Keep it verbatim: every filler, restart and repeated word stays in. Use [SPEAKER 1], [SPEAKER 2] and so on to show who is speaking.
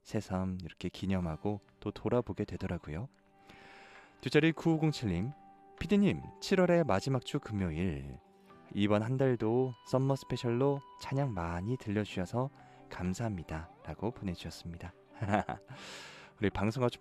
[SPEAKER 1] 새삼 이렇게 기념하고 또 돌아보게 되더라고요. 뒷자리 구오공칠님, 피디님 칠월의 마지막 주 금요일, 이번 한 달도 썸머 스페셜로 찬양 많이 들려주셔서 감사합니다 라고 보내주셨습니다. 우리 방송가